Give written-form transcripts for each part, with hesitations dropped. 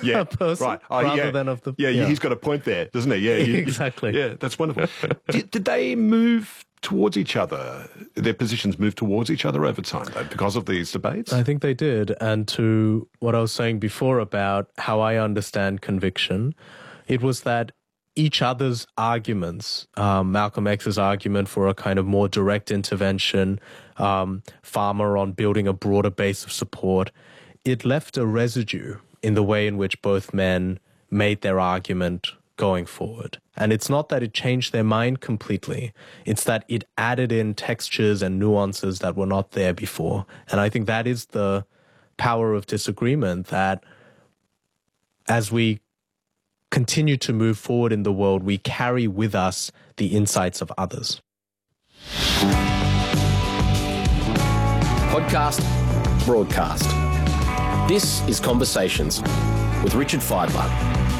person rather than of the... Yeah, he's got a point there, doesn't he? Yeah, exactly. Yeah, that's wonderful. Did they move towards each other? Their positions moved towards each other over time, though, because of these debates? I think they did. And to what I was saying before about how I understand conviction, it was that each other's arguments, Malcolm X's argument for a kind of more direct intervention, Farmer on building a broader base of support, it left a residue in the way in which both men made their argument going forward. And it's not that it changed their mind completely. It's that it added in textures and nuances that were not there before. And I think that is the power of disagreement, that as we continue to move forward in the world, we carry with us the insights of others. Podcast, broadcast. This is Conversations with Richard Fidler.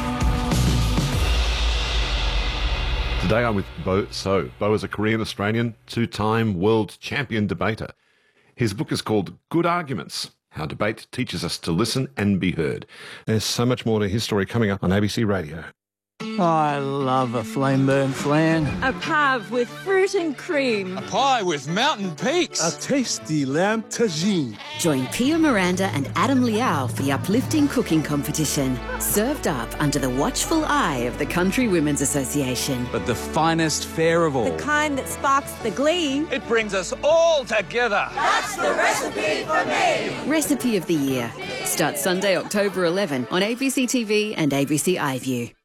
Today I'm with Bo So. Bo is a Korean-Australian, two-time world champion debater. His book is called Good Arguments: How Debate Teaches Us to Listen and Be Heard. There's so much more to his story coming up on ABC Radio. I love a flame-burnt flan. A pave with fruit and cream. A pie with mountain peaks. A tasty lamb tagine. Join Pia Miranda and Adam Liao for the uplifting cooking competition. Served up under the watchful eye of the Country Women's Association. But the finest fare of all. The kind that sparks the glee. It brings us all together. That's the recipe for me. Recipe of the Year. Starts Sunday, October 11 on ABC TV and ABC iView.